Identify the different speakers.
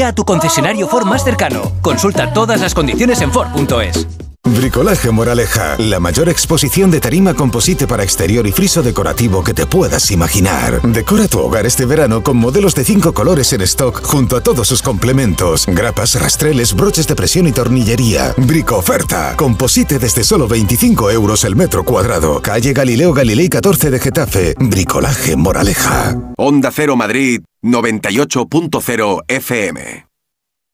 Speaker 1: A tu concesionario Ford más cercano. Consulta todas las condiciones en Ford.es.
Speaker 2: Bricolaje Moraleja, la mayor exposición de tarima composite para exterior y friso decorativo que te puedas imaginar. Decora tu hogar este verano con modelos de 5 colores en stock junto a todos sus complementos, grapas, rastreles, broches de presión y tornillería. Brico oferta, composite desde solo 25 euros el metro cuadrado. Calle Galileo Galilei 14 de Getafe. Bricolaje Moraleja.
Speaker 3: Onda Cero Madrid 98.0 FM.